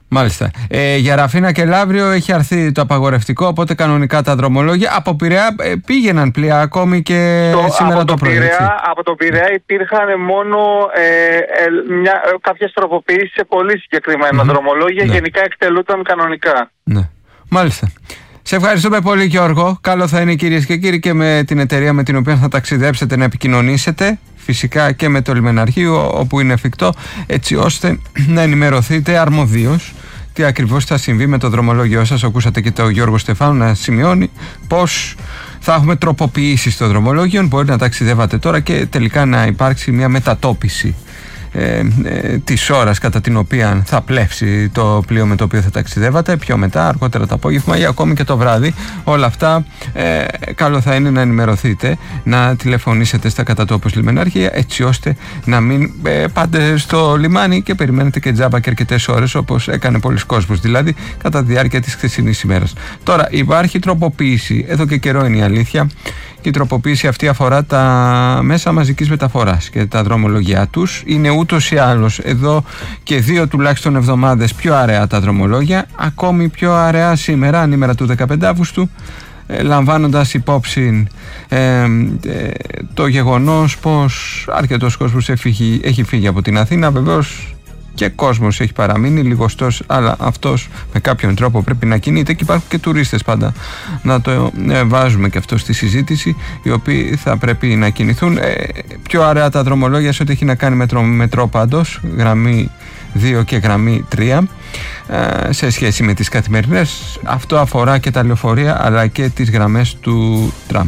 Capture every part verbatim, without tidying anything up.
Μάλιστα. Ε, για Ραφίνα και Λαύριο έχει αρθεί το απαγορευτικό, οπότε κανονικά τα δρομολόγια από Πειραιά ε, πήγαιναν πλοία ακόμη και το, σήμερα από το πρωί. Από τον Πειραιά υπήρχαν μόνο ε, ε, μια, ε, κάποιες τροποποιήσεις σε πολύ συγκεκριμένα mm-hmm. δρομολόγια, ναι. Γενικά εκτελούνταν κανονικά. Ναι. Μάλιστα. Σε ευχαριστούμε πολύ, Γιώργο. Καλό θα είναι, κυρίες και κύριοι, και με την εταιρεία με την οποία θα ταξιδέψετε να επικοινωνήσετε. Φυσικά και με το λιμεναρχείο όπου είναι εφικτό, έτσι ώστε να ενημερωθείτε αρμοδίως τι ακριβώς θα συμβεί με το δρομολόγιο σας. Ακούσατε και τον Γιώργο Στεφάνου να σημειώνει πως θα έχουμε τροποποιήσεις στο δρομολόγιο. Μπορεί να ταξιδεύατε τώρα και τελικά να υπάρξει μια μετατόπιση Ε, ε, της ώρας κατά την οποία θα πλεύσει το πλοίο με το οποίο θα ταξιδεύατε πιο μετά, αργότερα το απόγευμα ή ακόμη και το βράδυ. Όλα αυτά ε, καλό θα είναι να ενημερωθείτε, να τηλεφωνήσετε στα κατατόπους λιμενάρχεια, έτσι ώστε να μην ε, πάτε στο λιμάνι και περιμένετε και τζάμπα και αρκετές ώρες, όπως έκανε πολλοί κόσμος δηλαδή κατά τη διάρκεια της χθεσινής ημέρας. Τώρα υπάρχει τροποποίηση, εδώ και καιρό είναι η αλήθεια, και η τροποποίηση αυτή αφορά τα μέσα μαζικής μεταφοράς και τα δρομολογιά τους. Είναι ούτως ή άλλως εδώ και δύο τουλάχιστον εβδομάδες πιο αραιά τα δρομολόγια, ακόμη πιο αραιά σήμερα, ανήμερα του δεκαπέντε Αυγούστου, ε, λαμβάνοντας υπόψη ε, ε, το γεγονός πως αρκετός κόσμος έχει, έχει φύγει από την Αθήνα. Βεβαίως και κόσμος έχει παραμείνει, λιγοστός, αλλά αυτός με κάποιον τρόπο πρέπει να κινείται και υπάρχουν και τουρίστες πάντα, να το ε, βάζουμε και αυτό στη συζήτηση, οι οποίοι θα πρέπει να κινηθούν. Ε, πιο αραιά τα δρομολόγια σε ό,τι έχει να κάνει με το μετρό πάντως, γραμμή δύο και γραμμή τρία, ε, σε σχέση με τις καθημερινές. Αυτό αφορά και τα λεωφορεία αλλά και τις γραμμές του τραμ.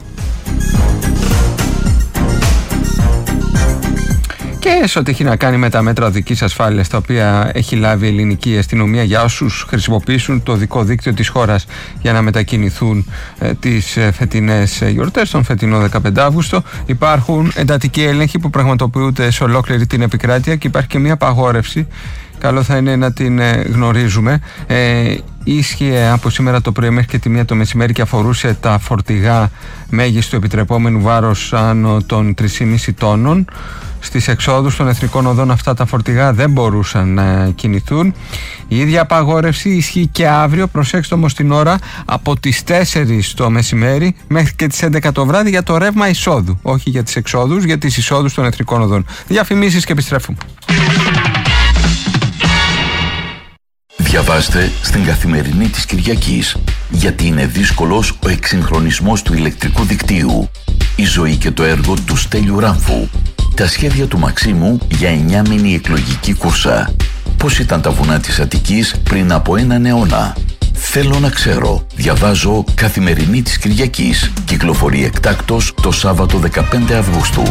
Και σε ό,τι έχει να κάνει με τα μέτρα οδικής ασφάλειας, τα οποία έχει λάβει η ελληνική αστυνομία για όσους χρησιμοποιήσουν το οδικό δίκτυο της χώρας για να μετακινηθούν ε, τις ε, φετινές γιορτές, τον φετινό δεκαπέντε Αύγουστο, υπάρχουν εντατικοί έλεγχοι που πραγματοποιούνται σε ολόκληρη την επικράτεια και υπάρχει και μια απαγόρευση. Καλό θα είναι να την ε, γνωρίζουμε. Ε, ίσχυε από σήμερα το πρωί μέχρι και τη μία το μεσημέρι και αφορούσε τα φορτηγά μέγιστου επιτρεπόμενου βάρος άνω των τρεις κόμμα πέντε τόνων. Στις εξόδους των εθνικών οδών αυτά τα φορτηγά δεν μπορούσαν να κινηθούν. Η ίδια απαγόρευση ισχύει και αύριο, προσέξτε όμως την ώρα, από τις τέσσερις το μεσημέρι μέχρι και τις έντεκα το βράδυ για το ρεύμα εισόδου. Όχι για τις εξόδους, για τις εισόδους των εθνικών οδών. Διαφημίσεις και επιστρέφουμε. Διαβάστε στην Καθημερινή της Κυριακής, γιατί είναι δύσκολος ο εξυγχρονισμός του ηλεκτρικού δικτύου. Η ζωή και το έργο του Στέλιου Ράμφου. Τα σχέδια του Μαξίμου για εννιά μήνη εκλογική κούρσα. Πώς ήταν τα βουνά της Αττικής πριν από έναν αιώνα. Θέλω να ξέρω. Διαβάζω Καθημερινή της Κυριακής. Κυκλοφορεί εκτάκτως το Σάββατο δεκαπέντε Αυγούστου.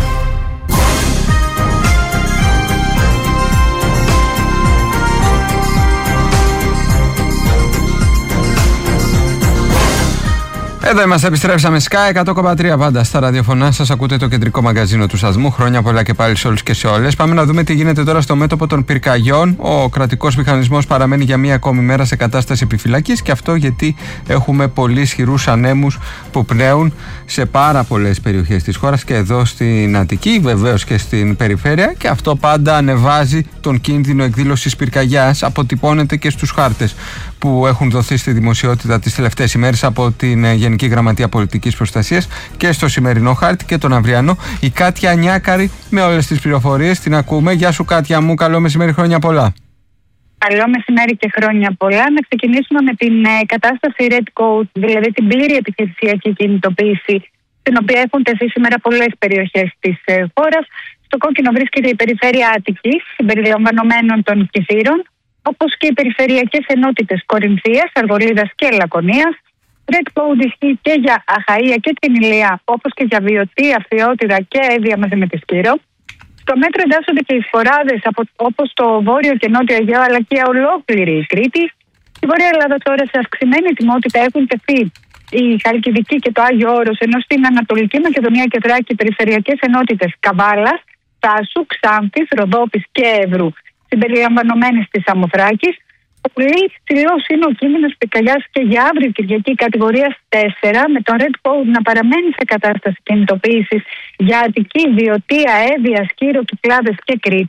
Εδώ είμαστε, επιστρέψαμε. Sky εκατό κόμμα τρία πάντα στα ραδιοφωνά σας. Ακούτε το κεντρικό μαγκαζίνο του σταθμού. Χρόνια πολλά και πάλι σε όλους και σε όλες. Πάμε να δούμε τι γίνεται τώρα στο μέτωπο των πυρκαγιών. Ο κρατικός μηχανισμός παραμένει για μία ακόμη μέρα σε κατάσταση επιφυλακής, και αυτό γιατί έχουμε πολύ ισχυρούς ανέμους που πνέουν σε πάρα πολλές περιοχές της χώρας και εδώ στην Αττική, βεβαίως και στην περιφέρεια, και αυτό πάντα ανεβάζει τον κίνδυνο εκδήλωσης πυρκαγιάς. Αποτυπώνεται και στους χάρτες που έχουν δοθεί στη δημοσιότητα τις τελευταίες ημέρες από την Γενική Γραμματεία Πολιτικής Προστασίας και στο σημερινό χάρτη και τον αυριανό. Η Κάτια Νιάκαρη με όλες τις πληροφορίες. Την ακούμε. Γεια σου, Κάτια μου. Καλό μεσημέρι, χρόνια πολλά. Καλό μεσημέρι και χρόνια πολλά. Να ξεκινήσουμε με την ε, κατάσταση Red Code, δηλαδή την πλήρη επιχειρησιακή κινητοποίηση, στην οποία έχουν τεθεί σήμερα πολλές περιοχές της ε, χώρας. Στο κόκκινο βρίσκεται η περιφέρεια Αττικής, συμπεριλαμβανομένων των Κηφείρων, όπως και οι περιφερειακές ενότητες Κορινθίας, Αργολίδας και Λακωνίας. Red Code ισχύει και για Αχαΐα και την Ηλία, όπως και για Βιωτή, Αφιότιδα και Εύβοια μαζί με τη Σκύρο. Στο μέτρο εντάσσονται και οι σφοράδες όπως το Βόρειο και Νότιο Αιγαίο, αλλά και ολόκληρη η Κρήτη. Στη Βόρεια Ελλάδα τώρα σε αυξημένη ετοιμότητα έχουν τεθεί η Χαλκιδική και το Άγιο Όρος, ενώ στην Ανατολική Μακεδονία και Θράκη περιφερειακές ενότητες Καβάλας, Τάσου, Ξάνθης, Ροδόπης και Εύρου, συμπεριλαμβανομένες της Σαμοθράκης. Πολύ ψηλός είναι ο κίνδυνος πυρκαγιάς και για αύριο Κυριακή κατηγορίας τέσσερα, με το Red Code να παραμένει σε κατάσταση κινητοποίησης για Αττική, Βιωτία, Εύβοια, Σκύρο, Κυκλάδες και Κρήτη.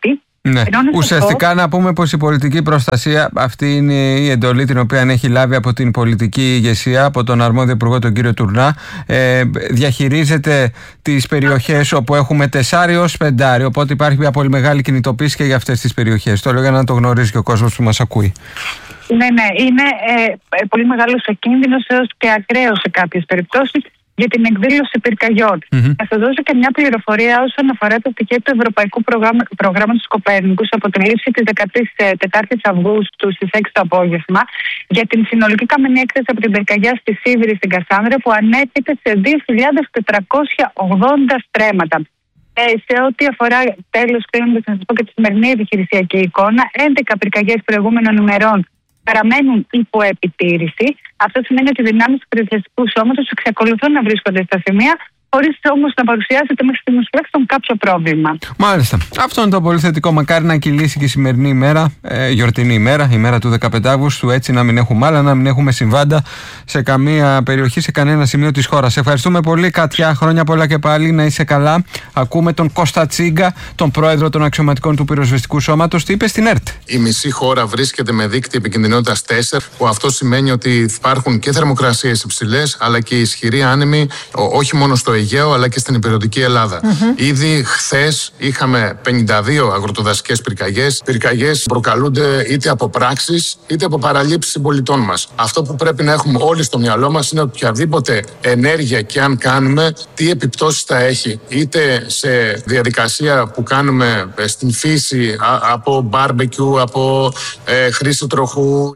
Ναι. Ουσιαστικά αυτό... να πούμε πως η πολιτική προστασία, αυτή είναι η εντολή την οποία έχει λάβει από την πολιτική ηγεσία, από τον αρμόδιο υπουργό τον κύριο Τουρνά, ε, διαχειρίζεται τις περιοχές όπου έχουμε τεσσάρι ως πεντάρι, οπότε υπάρχει μια πολύ μεγάλη κινητοποίηση και για αυτές τις περιοχές. Το λέω για να το γνωρίζει και ο κόσμος που μας ακούει. Ναι, ναι, είναι ε, πολύ μεγάλος ο κίνδυνος έως και ακραίος σε κάποιες περιπτώσεις για την εκδήλωση πυρκαγιών. Mm-hmm. Θα σας δώσω και μια πληροφορία όσον αφορά το στοιχείο του Ευρωπαϊκού Προγράμμα, Προγράμματος Κοπέρνικους από τη λήψη της δεκατέταρτης Αυγούστου στις έξι το απόγευμα για την συνολική καμενή έκθεση από την πυρκαγιά στη Σίβηρη στην Κασάνδρα που ανέρχεται σε δύο χιλιάδες τετρακόσια ογδόντα στρέμματα. Ε, σε ό,τι αφορά, τέλος κλείνοντας, να σας πω και τη σημερινή επιχειρησιακή εικόνα, έντεκα πυρκαγιές προηγούμενων ημερών παραμένουν υπό επιτήρηση. Αυτό σημαίνει ότι οι δυνάμεις του πυροσβεστικού σώματος εξακολουθούν να βρίσκονται στα σημεία, χωρίς όμως να παρουσιάζεται μέχρι στιγμής τουλάχιστον κάποιο πρόβλημα. Μάλιστα. Αυτό είναι το πολύ θετικό. Μακάρι να κυλήσει και η σημερινή ημέρα, ε, γιορτινή ημέρα, η μέρα του δεκαπέντε Αυγούστου, έτσι να μην έχουμε άλλα, να μην έχουμε συμβάντα σε καμία περιοχή, σε κανένα σημείο της χώρας. Ευχαριστούμε πολύ, Κατιά. Χρόνια πολλά και πάλι. Να είσαι καλά. Ακούμε τον Κώστα Τσίγκα, τον πρόεδρο των αξιωματικών του πυροσβεστικού σώματος. Τι είπε στην ΕΡΤ. Η μισή χώρα βρίσκεται με δίκτυο επικινδυνότητας τέσσερα, που αυτό σημαίνει ότι υπάρχουν και θερμοκρασίες υψηλές, αλλά και ισχυροί άνεμοι, όχι μόνο στο Αιγαίο αλλά και στην υπηρετική Ελλάδα. Mm-hmm. Ήδη χθες είχαμε πενήντα δύο αγροτοδασικές πυρκαγιές. Πυρκαγιές προκαλούνται είτε από πράξεις είτε από παραλήψεις συμπολιτών μας. Αυτό που πρέπει να έχουμε όλοι στο μυαλό μας είναι ότι οποιαδήποτε ενέργεια και αν κάνουμε, τι επιπτώσεις θα έχει. Είτε σε διαδικασία που κάνουμε στην φύση, από μπάρμπεκιου, από ε, χρήση τροχού.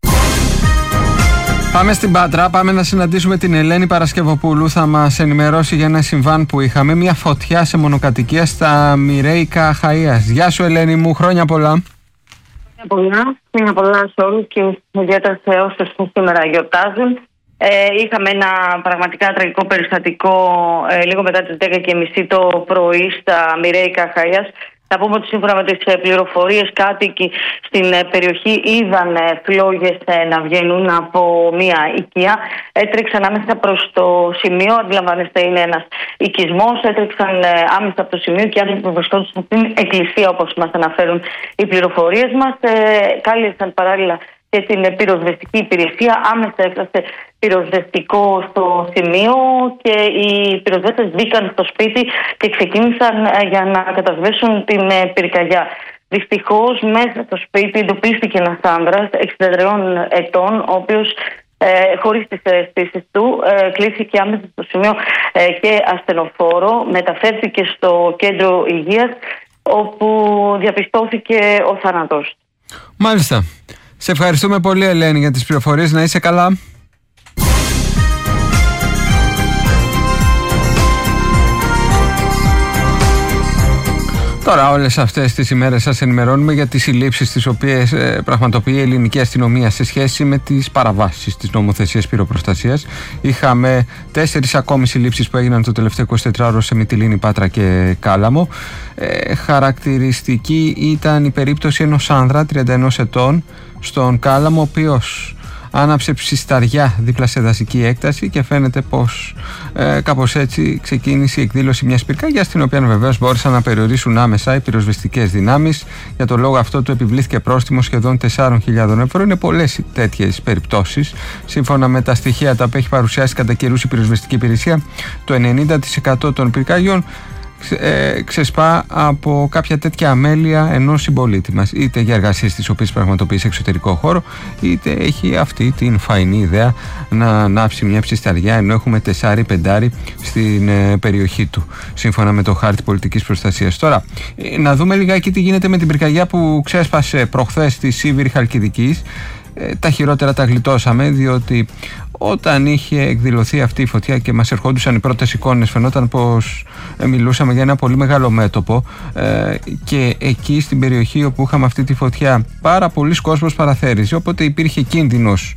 Πάμε στην Πάτρα, πάμε να συναντήσουμε την Ελένη Παρασκευοπούλου. Θα μας ενημερώσει για ένα συμβάν που είχαμε, μια φωτιά σε μονοκατοικία στα Μοιραίικα Αχαΐας. Γεια σου Ελένη μου, χρόνια πολλά. Χρόνια πολλά, χρόνια πολλά σε όλους και ιδιαίτερα σε όσους σήμερα γιορτάζουν. Ε, είχαμε ένα πραγματικά τραγικό περιστατικό ε, λίγο μετά τις δέκα και μισή το πρωί στα Μοιραίικα Αχαΐας. Θα πούμε ότι σύμφωνα με τις πληροφορίες, κάτοικοι στην περιοχή είδαν φλόγες να βγαίνουν από μια οικία. Έτρεξαν άμεσα προς το σημείο. Αντιλαμβάνεστε, είναι ένας οικισμός. Έτρεξαν άμεσα από το σημείο και οι άνθρωποι που βρισκόντουσαν στην εκκλησία, όπως μας αναφέρουν οι πληροφορίες μας, κάλεσαν παράλληλα και την πυροσβεστική υπηρεσία. Άμεσα έφτασε πυροσβεστικό στο σημείο και οι πυροσβέστες μπήκαν στο σπίτι και ξεκίνησαν για να κατασβέσουν την πυρκαγιά. Δυστυχώς μέσα στο σπίτι εντοπίστηκε ένας άνδρας εξήντα τριών ετών, ο οποίος ε, χωρίς τις αισθήσεις του ε, κλήθηκε άμεσα στο σημείο ε, και ασθενοφόρο. Μεταφέρθηκε στο κέντρο υγείας, όπου διαπιστώθηκε ο θάνατος. Μάλιστα. Σε ευχαριστούμε πολύ Ελένη για τις πληροφορίες. Να είσαι καλά. Τώρα όλες αυτές τις ημέρες σας ενημερώνουμε για τις συλλήψεις τις οποίες ε, πραγματοποιεί η ελληνική αστυνομία σε σχέση με τις παραβάσεις της νομοθεσίας πυροπροστασίας. Είχαμε τέσσερις ακόμη συλλήψεις που έγιναν το τελευταίο εικοσιτετράωρο σε Μυτιλήνη, Πάτρα και Κάλαμο. Ε, χαρακτηριστική ήταν η περίπτωση ενός άνδρα τριάντα ενός ετών στον Κάλαμο, ο οποίος άναψε ψισταριά δίπλα σε δασική έκταση και φαίνεται πως ε, κάπως έτσι ξεκίνησε η εκδήλωση μιας πυρκαγιάς, την οποία βεβαίως μπόρεσαν να περιορίσουν άμεσα οι πυροσβεστικές δυνάμεις. Για τον λόγο αυτό του επιβλήθηκε πρόστιμο σχεδόν τεσσάρων χιλιάδων ευρώ. Είναι πολλές τέτοιες περιπτώσεις. Σύμφωνα με τα στοιχεία τα οποία έχει παρουσιάσει κατά καιρούς η πυροσβεστική υπηρεσία, το ενενήντα τοις εκατό των πυρκαγιών Ε, ξεσπά από κάποια τέτοια αμέλεια ενός συμπολίτη μας, είτε για εργασίες τις οποίες πραγματοποιεί σε εξωτερικό χώρο, είτε έχει αυτή την φαϊνή ιδέα να ανάψει μια ψισταριά ενώ έχουμε τεσσάρι πεντάρι στην ε, περιοχή του, σύμφωνα με το χάρτη πολιτικής προστασίας. Τώρα, ε, να δούμε λιγάκι τι γίνεται με την πυρκαγιά που ξέσπασε προχθές στη Σίβηρη Χαλκιδικής. Ε, τα χειρότερα τα γλιτώσαμε, διότι όταν είχε εκδηλωθεί αυτή η φωτιά και μας ερχόντουσαν οι πρώτες εικόνες, φαινόταν πως ε, μιλούσαμε για ένα πολύ μεγάλο μέτωπο ε, και εκεί στην περιοχή όπου είχαμε αυτή τη φωτιά πάρα πολλοί κόσμος παραθέριζε, οπότε υπήρχε κίνδυνος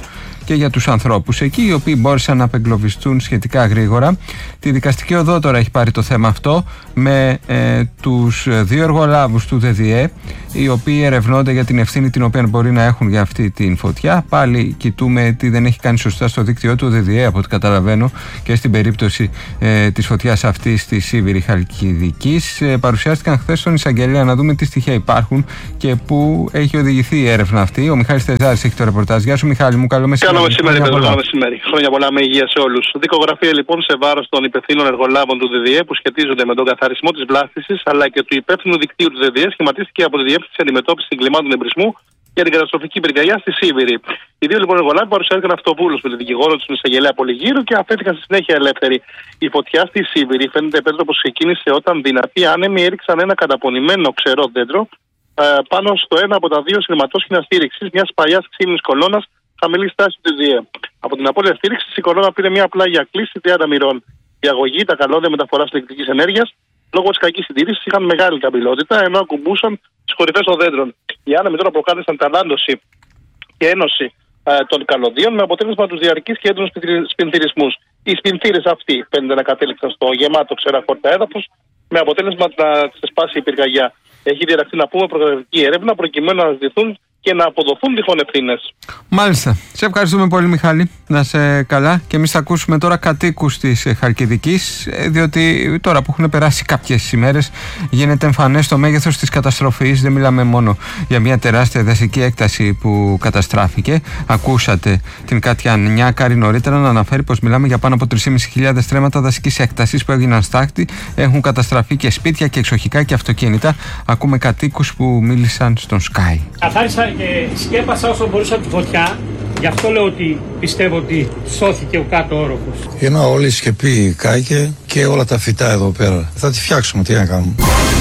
και για τους ανθρώπους εκεί, οι οποίοι μπόρεσαν να απεγκλωβιστούν σχετικά γρήγορα. Τη δικαστική οδό τώρα έχει πάρει το θέμα αυτό με ε, τους δύο εργολάβους του ΔΔΕ, οι οποίοι ερευνώνται για την ευθύνη την οποία μπορεί να έχουν για αυτή την φωτιά. Πάλι κοιτούμε τι δεν έχει κάνει σωστά στο δίκτυό του ΔΔΕ, από ό,τι καταλαβαίνω, και στην περίπτωση ε, της φωτιάς αυτής στη Σίβηρη Χαλκιδικής. Ε, παρουσιάστηκαν χθες στον εισαγγελέα, να δούμε τι στοιχεία υπάρχουν και πού έχει οδηγηθεί η έρευνα αυτή. Ο Μιχάλης Τεζάρης έχει το ρεπορτάζ. Γεια σου, Μιχάλη μου, καλό μεσημέρι. Καλό μεσημέρι, Πέτρο, καλό μεσημέρι. Χρόνια πολλά με υγεία σε όλους. Δικογραφία λοιπόν σε βάρος των υπευθύνων εργολάβων του ΔΔΕ που σχετίζονται με τον καθαρισμό της βλάστησης αλλά και του υπεύθυνου δικτύου του ΔΔΕ σχηματίστηκε από τη Διεύθυνση Αντιμετώπισης Εγκλημάτων Εμπρισμού για την καταστροφική πυρκαγιά στη Σίβηρη. Οι δύο λοιπόν εργολάβοι παρουσιάστηκαν αυτοβούλους με τον δικηγόρο του εισαγγελέα Πολυγύρου και αφέθηκαν στη συνέχεια ελεύθεροι. Η φωτιά στη Σίβηρη φαίνεται, Πέτρο, πως ξεκίνησε όταν δυνατοί άνεμοι έριξαν ένα καταπονημένο ξερό δέντρο ε, πάνω στο ένα από τα δύο σειρματόσχηνα στήριξης μιας παλιάς ξύμνης κολόνας χαμηλή στάση του ΔΔΕ. Από την απώλεια στήριξη, η κολόνα πήρε μια πλάγια κλίση τριάντα μοιρών. Η αγωγή, τα καλώδια μεταφοράς ηλεκτρικής ενέργειας, λόγω της κακής συντήρησης, είχαν μεγάλη καμπυλότητα ενώ ακουμπούσαν τις κορυφές των δέντρων. Οι άνεμοι τώρα προκάλεσαν ταλάντωση και ένωση ε, των καλωδίων με αποτέλεσμα τους διαρκείς και έντονους σπινθυρισμούς. Οι σπινθύρες αυτοί φαίνεται να κατέληξαν στο γεμάτο ξεραχόρτα έδαφος με αποτέλεσμα να ξεσπάσει η πυρκαγιά. Έχει διαραχθεί, να πούμε, προκαταρκτική έρευνα προκειμένου να αναζητηθούν και να αποδοθούν τυχόν ευθύνες. Μάλιστα. Σε ευχαριστούμε πολύ, Μιχάλη. Να σε καλά. Και εμείς θα ακούσουμε τώρα κατοίκους της Χαλκιδικής, διότι τώρα που έχουν περάσει κάποιες ημέρες γίνεται εμφανές το μέγεθος της καταστροφής. Δεν μιλάμε μόνο για μια τεράστια δασική έκταση που καταστράφηκε. Ακούσατε την Κάτια Νιάκαρη νωρίτερα να αναφέρει πως μιλάμε για πάνω από τρεις χιλιάδες πεντακόσια στρέμματα δασικής έκτασης που έγιναν στάχτη. Έχουν καταστραφεί και σπίτια και εξοχικά και αυτοκίνητα. Ακούμε κατοίκους που μίλησαν στον Sky. Καθάρισα και σκέπασα όσο μπορούσα τη φωτιά. Γι' αυτό λέω ότι πιστεύω ότι σώθηκε ο κάτω όροφος. Είναι όλη η σκεπή κάηκε και όλα τα φυτά εδώ πέρα. Θα τη φτιάξουμε, τι να κάνουμε.